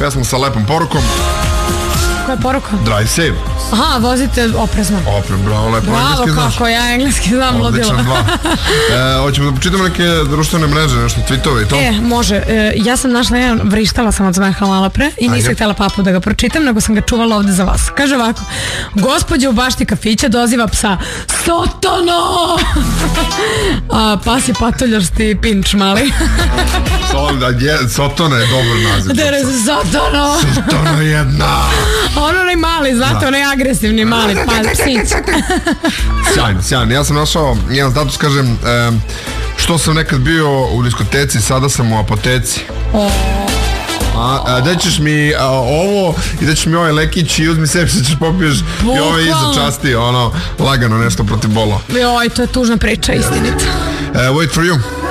pesma sa lepom porukom. Koja je poruka? Drive safe. Aha, vozite oprezno. Bravo, lepo engleski znaš. Bravo, kako ja engleski znam, ludilo. Odličan 2. Hoćemo da počitamo neke društvene mreže, nešto, tweetove i to? Može. Ja sam našla jedan, vrištala sam od smeha malo pre i nisam htjela Papu da ga pročitam, nego sam ga čuvala ovde za vas. Kaže ovako: gospođa u bašti kafića doziva psa Sotono! Pas je patoljasti pinč mali. Sotono je dobar naziv. Sotono! Sotono jedna! Ono onaj mali, znate, onaj agresivni mali psić. Sjajno. Ja sam našao jedan status, kažem, što sam nekad bio u diskoteci, sada sam u apoteci. Da ćeš mi ovo i da ćeš mi ovaj lekić i uzmi sebi što ćeš popiješ i ovo iza časti, ono, lagano nešto protiv bola. Joj, to je tužna priča, istinita. Wait for you.